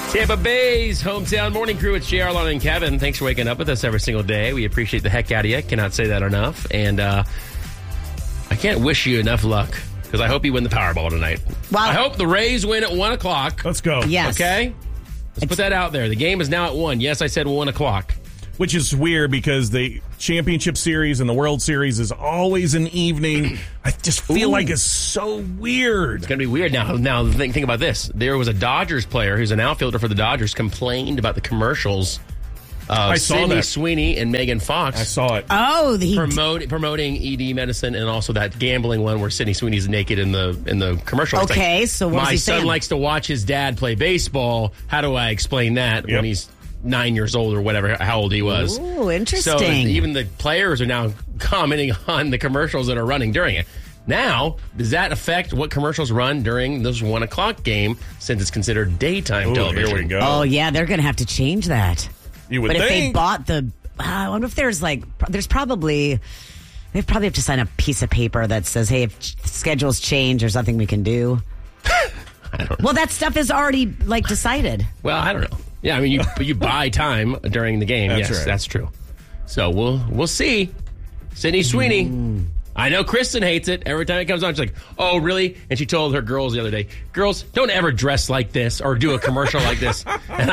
Tampa Bay's hometown morning crew. It's JR, Lana, and Kevin. Thanks for waking up with us every single day. We appreciate the heck out of you. Cannot say that enough. And I can't wish you enough luck because I hope you win the Powerball tonight. Wow. I hope the Rays win at 1 o'clock. Let's go. Yes. Okay? Let's put that out there. The game is now at 1. Yes, I said 1 o'clock. Which is weird because the championship series and the World Series is always an evening. I just feel like it's so weird. It's going to be weird. Now think about this. There was a Dodgers player who's an outfielder for the Dodgers complained about the commercials of Sydney Sweeney and Megan Fox. I saw it. Oh, promoting ED medicine and also that gambling one where Sydney Sweeney's naked in the commercial. Okay, so what was my he son saying? likes to watch his dad play baseball. How do I explain that when he's 9 years old or whatever, how old he was? Ooh, interesting. So even the players are now commenting on the commercials that are running during it. Now, does that affect what commercials run during this 1 o'clock game since it's considered daytime television? Here we go. Oh, yeah, they're going to have to change that. You would but think. if they bought I wonder if they probably have to sign a piece of paper that says, hey, if schedules change, there's nothing we can do. I don't know. Well, that stuff is already decided. Well, I don't know. Yeah, I mean, you buy time during the game. That's yes, right. That's true. So we'll see. Sydney Sweeney. I know Kristen hates it. Every time it comes on, she's like, oh, really? And she told her girls the other day, girls, don't ever dress like this or do a commercial like this. And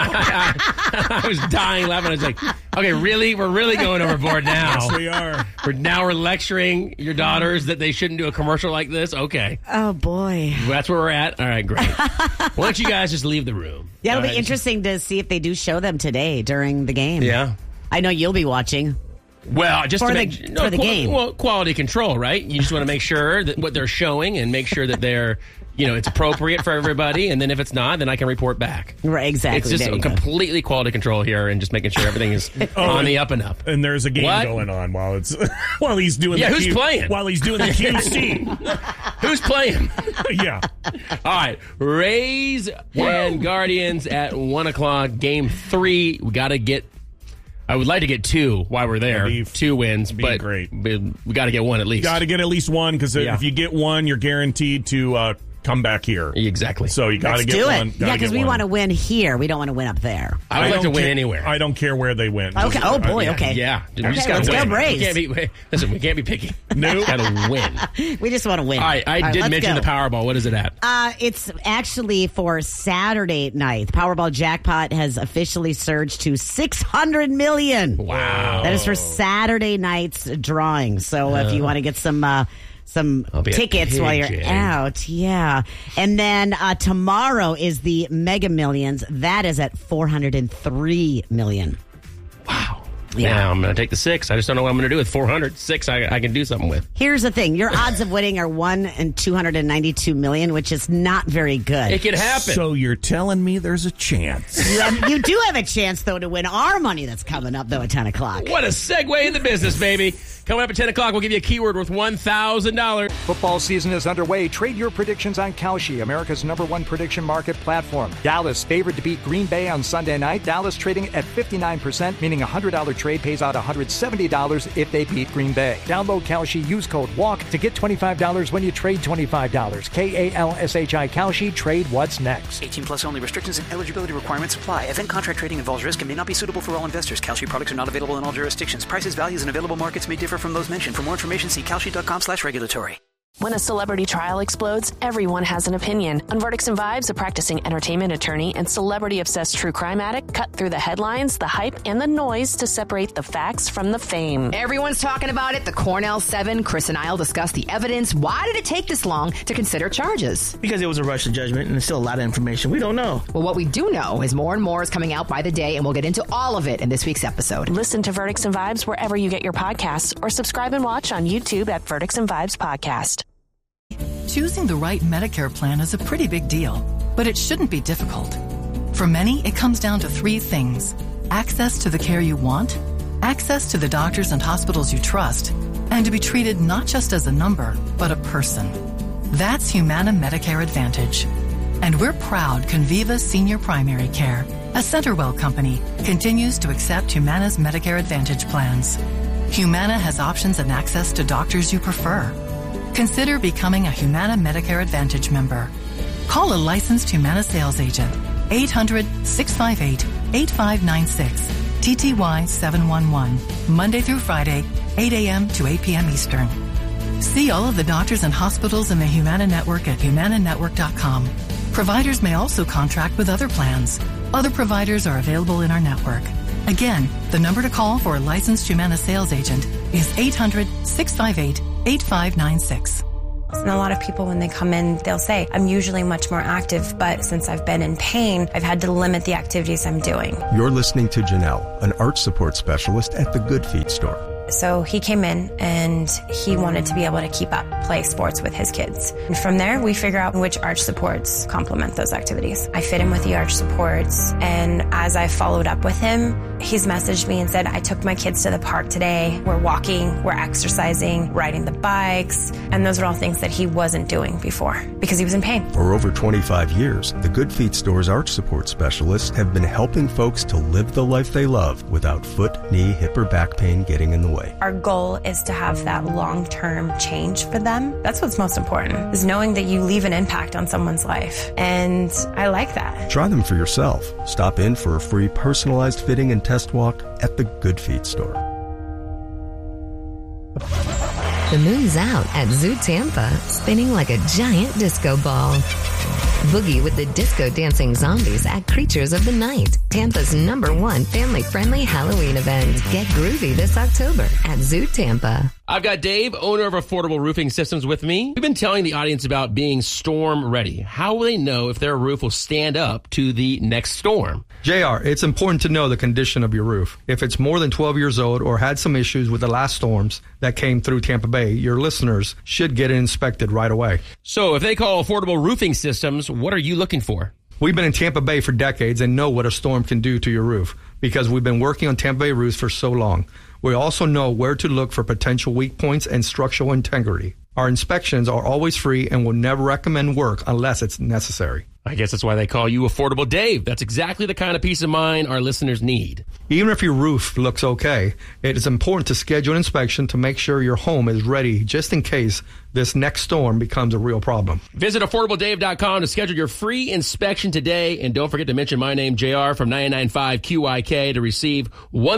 I was dying laughing. I was like, okay, really? We're really going overboard now. Yes, we are. We're lecturing your daughters that they shouldn't do a commercial like this? Okay. Oh, boy. That's where we're at? All right, great. Why don't you guys just leave the room? Yeah, it'll All be right? interesting to see if they do show them today during the game. Yeah. I know you'll be watching. Well, just For to the game. Well, quality control, right? You just want to make sure that what they're showing and make sure that they're, it's appropriate for everybody. And then if it's not, then I can report back. Right, exactly. It's just There you go. completely quality control here and just making sure everything is on the up and up. And there's a game going on while he's doing who's playing? While he's doing the QC. Who's playing? Yeah. All right. Rays and Guardians at 1 o'clock. Game 3. We got to get. I would like to get 2 while we're there. 2 wins, but great. We got to get 1 at least. Got to get at least 1 because if you get 1, you're guaranteed to come back here. Exactly. So you got to get 1. Yeah, because we want to win here. We don't want to win up there. I would like to win anywhere. I don't care where they win. Okay. Oh, boy. Okay. Yeah. Okay, let's go Braves. We can't be picky. No. Got to win. We just want to win. All right. I did mention the Powerball. What is it at? It's actually for Saturday night. The Powerball jackpot has officially surged to $600 million. Wow. That is for Saturday night's drawing. So if you want to get some tickets while you're out. Yeah. And then tomorrow is the Mega Millions. That is at $403 million. Wow. Yeah. Now I'm going to take the 6. I just don't know what I'm going to do with 400. 6 I can do something with. Here's the thing. Your odds of winning are 1 in 292 million, which is not very good. It can happen. So you're telling me there's a chance. You do have a chance, though, to win our money that's coming up, though, at 10 o'clock. What a segue into business, baby. Coming up at 10 o'clock, we'll give you a keyword worth $1,000. Football season is underway. Trade your predictions on Kalshi, America's #1 prediction market platform. Dallas favored to beat Green Bay on Sunday night. Dallas trading at 59%, meaning a $100 trade pays out $170 if they beat Green Bay. Download Kalshi, use code WALK to get $25 when you trade $25. KALSHI Kalshi, trade what's next. 18 plus only. Restrictions and eligibility requirements apply. Event contract trading involves risk and may not be suitable for all investors. Kalshi products are not available in all jurisdictions. Prices, values, and available markets may differ from those mentioned. For more information, see Kalshi.com/regulatory. When a celebrity trial explodes, everyone has an opinion. On Verdicts and Vibes, a practicing entertainment attorney and celebrity-obsessed true crime addict cut through the headlines, the hype, and the noise to separate the facts from the fame. Everyone's talking about it. The Cornell 7, Chris and I'll discuss the evidence. Why did it take this long to consider charges? Because it was a rush to judgment, and there's still a lot of information we don't know. Well, what we do know is more and more is coming out by the day, and we'll get into all of it in this week's episode. Listen to Verdicts and Vibes wherever you get your podcasts, or subscribe and watch on YouTube at Verdicts and Vibes Podcast. Choosing the right Medicare plan is a pretty big deal, but it shouldn't be difficult. For many, it comes down to 3 things: access to the care you want, access to the doctors and hospitals you trust, and to be treated not just as a number, but a person. That's Humana Medicare Advantage. And we're proud Conviva Senior Primary Care, a CenterWell company, continues to accept Humana's Medicare Advantage plans. Humana has options and access to doctors you prefer. Consider becoming a Humana Medicare Advantage member. Call a licensed Humana sales agent 800-658-8596. TTY 711. Monday through Friday, 8 a.m. to 8 p.m. Eastern. See all of the doctors and hospitals in the Humana Network at humananetwork.com. Providers may also contract with other plans. Other providers are available in our network. Again, the number to call for a licensed Humana sales agent is 800-658-8596. And a lot of people, when they come in, they'll say, I'm usually much more active, but since I've been in pain, I've had to limit the activities I'm doing. You're listening to Janelle, an arch support specialist at the Good Feet store. So he came in and he wanted to be able to keep up, play sports with his kids. And from there, we figure out which arch supports complement those activities. I fit him with the arch supports, and as I followed up with him, he's messaged me and said, I took my kids to the park today. We're walking, we're exercising, riding the bikes, and those are all things that he wasn't doing before because he was in pain. For over 25 years, the Good Feet store's arch support specialists have been helping folks to live the life they love without foot, knee, hip, or back pain getting in the way. Our goal is to have that long-term change for them. That's what's most important, is knowing that you leave an impact on someone's life. And I like that. Try them for yourself. Stop in for a free personalized fitting and test walk at the Good Feet store. The moon's out at Zoo Tampa, spinning like a giant disco ball. Boogie with the disco dancing zombies at Creatures of the Night, Tampa's #1 family-friendly Halloween event. Get groovy this October at Zoo Tampa. I've got Dave, owner of Affordable Roofing Systems, with me. We've been telling the audience about being storm ready. How will they know if their roof will stand up to the next storm? JR, it's important to know the condition of your roof. If it's more than 12 years old or had some issues with the last storms that came through Tampa Bay, your listeners should get it inspected right away. So if they call Affordable Roofing Systems, what are you looking for? We've been in Tampa Bay for decades and know what a storm can do to your roof because we've been working on Tampa Bay roofs for so long. We also know where to look for potential weak points and structural integrity. Our inspections are always free and will never recommend work unless it's necessary. I guess that's why they call you Affordable Dave. That's exactly the kind of peace of mind our listeners need. Even if your roof looks okay, it is important to schedule an inspection to make sure your home is ready just in case this next storm becomes a real problem. Visit AffordableDave.com to schedule your free inspection today. And don't forget to mention my name, JR, from 99.5 QYK to receive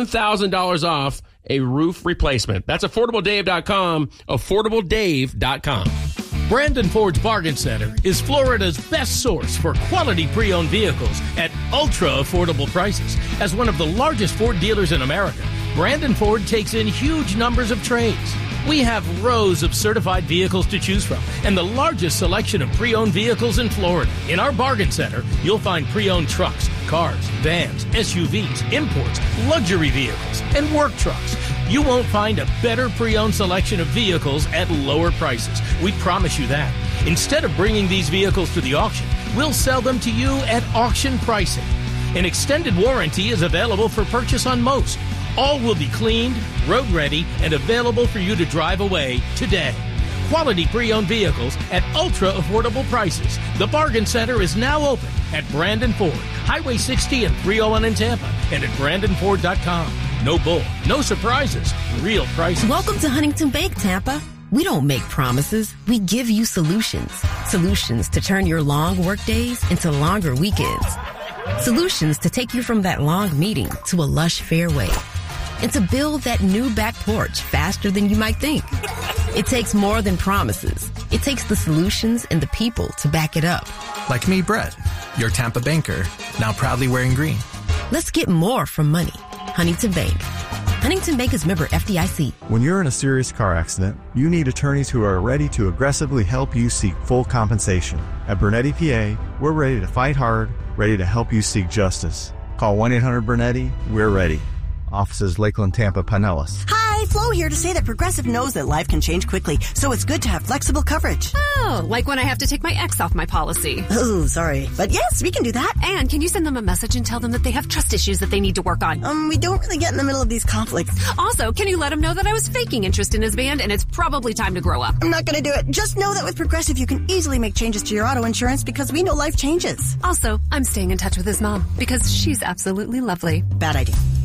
$1,000 off a roof replacement. That's AffordableDave.com, AffordableDave.com. Brandon Ford's Bargain Center is Florida's best source for quality pre-owned vehicles at ultra-affordable prices. As one of the largest Ford dealers in America, Brandon Ford takes in huge numbers of trades. We have rows of certified vehicles to choose from and the largest selection of pre-owned vehicles in Florida. In our Bargain Center, you'll find pre-owned trucks, cars, vans, SUVs, imports, luxury vehicles, and work trucks. You won't find a better pre-owned selection of vehicles at lower prices. We promise you that. Instead of bringing these vehicles to the auction, we'll sell them to you at auction pricing. An extended warranty is available for purchase on most. All will be cleaned, road ready, and available for you to drive away today. Quality pre-owned vehicles at ultra-affordable prices. The Bargain Center is now open at Brandon Ford, Highway 60 and 301 in Tampa, and at BrandonFord.com. No bull, no surprises, real prices. Welcome to Huntington Bank, Tampa. We don't make promises, we give you solutions. Solutions to turn your long work days into longer weekends. Solutions to take you from that long meeting to a lush fairway. And to build that new back porch faster than you might think. It takes more than promises. It takes the solutions and the people to back it up. Like me, Brett, your Tampa banker, now proudly wearing green. Let's get more from money. Huntington Bank. Huntington Bank is member FDIC. When you're in a serious car accident, you need attorneys who are ready to aggressively help you seek full compensation. At Bernetti PA, we're ready to fight hard, ready to help you seek justice. Call 1-800-BERNETTI. We're ready. Offices Lakeland, Tampa, Pinellas. Hi, Flo here to say that Progressive knows that life can change quickly, so it's good to have flexible coverage. Oh, like when I have to take my ex off my policy. Oh, sorry. But yes, we can do that. And can you send them a message and tell them that they have trust issues that they need to work on? We don't really get in the middle of these conflicts. Also, can you let him know that I was faking interest in his band and it's probably time to grow up? I'm not going to do it. Just know that with Progressive, you can easily make changes to your auto insurance because we know life changes. Also, I'm staying in touch with his mom because she's absolutely lovely. Bad idea.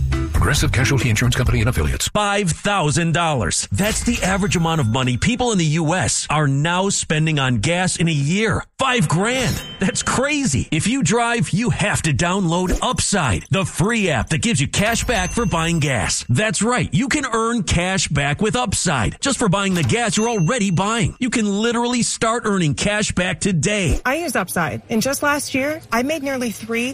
Progressive Casualty Insurance Company and Affiliates. $5,000. That's the average amount of money people in the U.S. are now spending on gas in a year. $5,000. That's crazy. If you drive, you have to download Upside, the free app that gives you cash back for buying gas. That's right. You can earn cash back with Upside just for buying the gas you're already buying. You can literally start earning cash back today. I use Upside, and just last year, I made nearly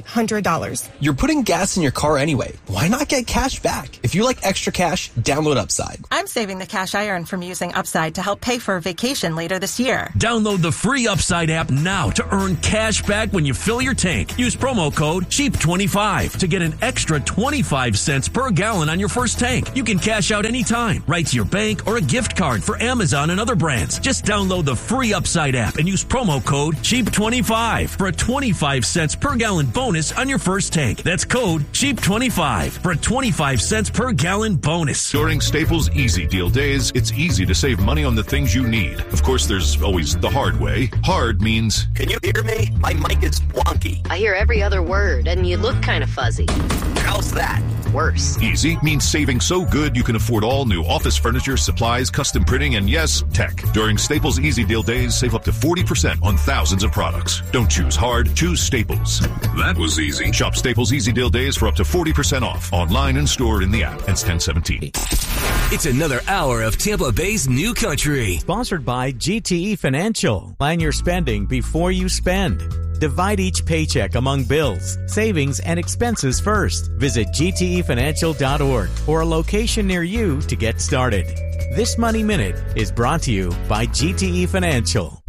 $300. You're putting gas in your car anyway. Why not get cash back? If you like extra cash, download Upside. I'm saving the cash I earn from using Upside to help pay for a vacation later this year. Download the free Upside app now to earn cash back when you fill your tank. Use promo code CHEAP25 to get an extra 25 cents per gallon on your first tank. You can cash out anytime, right to your bank or a gift card for Amazon and other brands. Just download the free Upside app and use promo code CHEAP25 for a 25 cents per gallon bonus on your first tank. That's code CHEAP25 for a 25 cents per gallon bonus. During Staples Easy Deal Days, it's easy to save money on the things you need. Of course, there's always the hard way. Hard means... Can you hear me? My mic is wonky. I hear every other word, and you look kind of fuzzy. How's that? Worse. Easy means saving so good you can afford all new office furniture, supplies, custom printing, and yes, tech. During Staples Easy Deal Days, save up to 40% on thousands of products. Don't choose hard, choose Staples. That was easy. Shop Staples Easy Deal Days for up to 40% off. Online and stored in the app. Ends 10/17. It's another hour of Tampa Bay's New Country. Sponsored by GTE Financial. Plan your spending before you spend. Divide each paycheck among bills, savings, and expenses first. Visit gtefinancial.org or a location near you to get started. This Money Minute is brought to you by GTE Financial.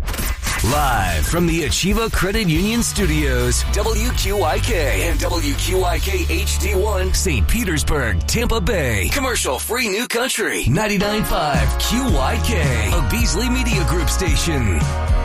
Live from the Achieva Credit Union Studios, WQIK and WQIK HD1, St. Petersburg, Tampa Bay. Commercial-free New Country, 99.5 QYK, a Beasley Media Group station.